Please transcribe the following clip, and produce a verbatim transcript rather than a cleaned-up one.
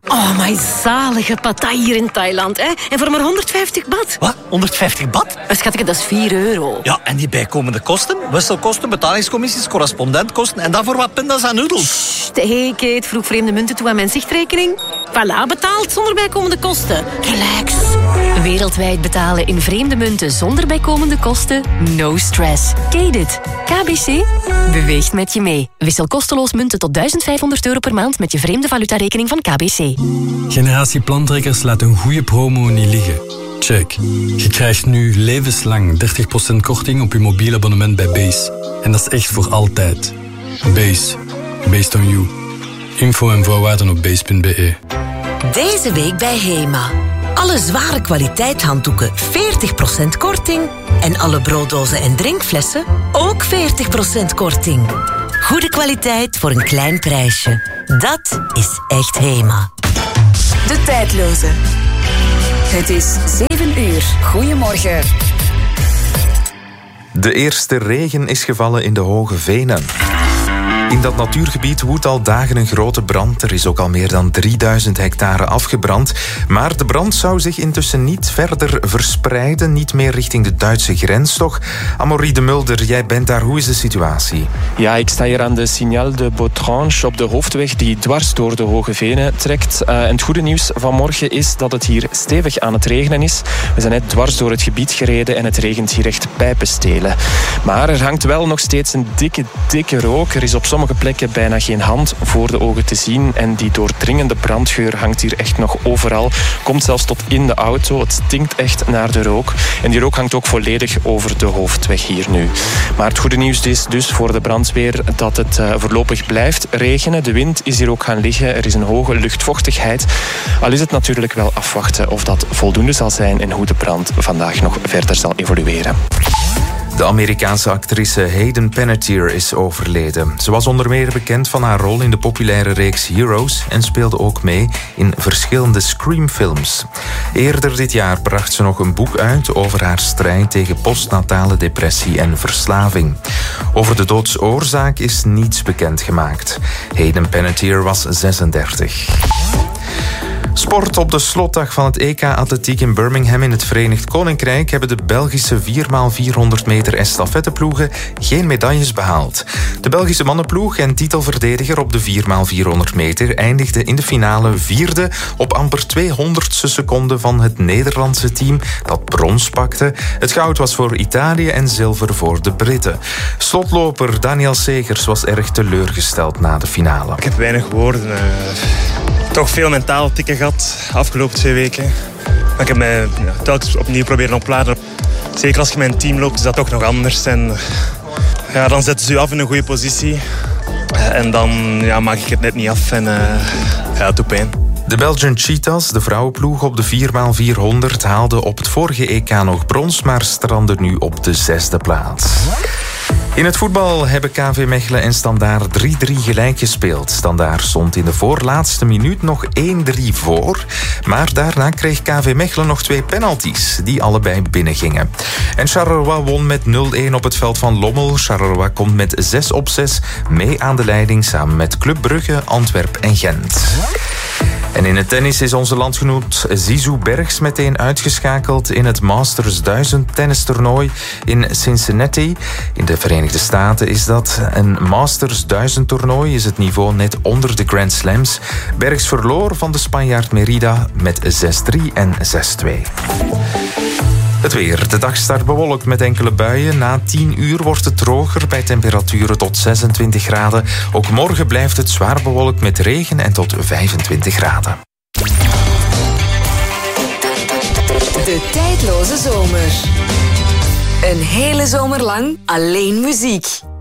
Oh, my zalige patai hier in Thailand, hè? En voor maar honderdvijftig baht. Wat? honderdvijftig baht? Schatje, dat is vier euro. Ja, en die bijkomende kosten? Wisselkosten, betalingscommissies, correspondentkosten en daarvoor wat pinda's en noedels. Sst, hey Kate, vroeg vreemde munten toe aan mijn zichtrekening. Voilà, betaald zonder bijkomende kosten. Relax. Wereldwijd betalen in vreemde munten zonder bijkomende kosten? No stress. Kate. K B C beweegt met je mee. Wissel kosteloos munten tot duizend vijfhonderd euro per maand met je vreemde valutarekening van K B C. Generatie Plantrekkers laat een goede promo niet liggen. Check. Je krijgt nu levenslang dertig procent korting op je mobiel abonnement bij Base. En dat is echt voor altijd. Base. Based on you. Info en voorwaarden op base punt b e. Deze week bij Hema. Alle zware kwaliteit handdoeken veertig procent korting. En alle brooddozen en drinkflessen ook veertig procent korting. Goede kwaliteit voor een klein prijsje. Dat is echt Hema. De tijdloze. Het is zeven uur. Goedemorgen. De eerste regen is gevallen in de Hoge Venen. In dat natuurgebied woedt al dagen een grote brand. Er is ook al meer dan drieduizend hectare afgebrand. Maar de brand zou zich intussen niet verder verspreiden. Niet meer richting de Duitse grens, toch? Amaury de Mulder, jij bent daar. Hoe is de situatie? Ja, ik sta hier aan de Signal de Botrange op de hoofdweg die dwars door de Hoge Venen trekt. Uh, en het goede nieuws vanmorgen is dat het hier stevig aan het regenen is. We zijn net dwars door het gebied gereden en het regent hier echt pijpenstelen. Maar er hangt wel nog steeds een dikke, dikke rook. Er is op sommige plekken bijna geen hand voor de ogen te zien. En die doordringende brandgeur hangt hier echt nog overal. Komt zelfs tot in de auto. Het stinkt echt naar de rook. En die rook hangt ook volledig over de hoofdweg hier nu. Maar het goede nieuws is dus voor de brandweer dat het uh, voorlopig blijft regenen. De wind is hier ook gaan liggen. Er is een hoge luchtvochtigheid. Al is het natuurlijk wel afwachten of dat voldoende zal zijn en hoe de brand vandaag nog verder zal evolueren. De Amerikaanse actrice Hayden Panettiere is overleden. Ze was onder meer bekend van haar rol in de populaire reeks Heroes en speelde ook mee in verschillende Scream-films. Eerder dit jaar bracht ze nog een boek uit over haar strijd tegen postnatale depressie en verslaving. Over de doodsoorzaak is niets bekendgemaakt. Hayden Panettiere was zesendertig. Sport. Op de slotdag van het E K Atletiek in Birmingham in het Verenigd Koninkrijk hebben de Belgische vier bij vierhonderd meter estafetteploegen geen medailles behaald. De Belgische mannenploeg en titelverdediger op de vier bij vierhonderd meter eindigde in de finale vierde op amper tweehonderdste seconde van het Nederlandse team dat brons pakte. Het goud was voor Italië en zilver voor de Britten. Slotloper Daniel Segers was erg teleurgesteld na de finale. Ik heb weinig woorden. Uh, toch veel mentaal tikken gehad afgelopen twee weken. Maar ik heb mij ja, telkens opnieuw proberen opladen. Zeker als je met een team loopt is dat toch nog anders. En, ja, dan zetten ze je af in een goede positie. En dan ja, maak ik het net niet af en uh, ja, het doet pijn. De Belgian Cheetahs, de vrouwenploeg op de vier bij vierhonderd, haalde op het vorige E K nog brons, maar strandde nu op de zesde plaats. In het voetbal hebben K V Mechelen en Standaard drie drie gelijk gespeeld. Standaard stond in de voorlaatste minuut nog één drie voor. Maar daarna kreeg K V Mechelen nog twee penalties, die allebei binnengingen. En Charleroi won met nul een op het veld van Lommel. Charleroi komt met zes op zes mee aan de leiding samen met Club Brugge, Antwerpen en Gent. En in het tennis is onze landgenoot Zizou Bergs meteen uitgeschakeld in het Masters duizend tennistoernooi in Cincinnati. In de Verenigde Staten is dat een Masters duizend toernooi, is het niveau net onder de Grand Slams. Bergs verloor van de Spanjaard Merida met zes drie en zes twee. Het weer. De dag start bewolkt met enkele buien. Na tien uur wordt het droger bij temperaturen tot zesentwintig graden. Ook morgen blijft het zwaar bewolkt met regen en tot vijfentwintig graden. De tijdloze zomer. Een hele zomer lang alleen muziek.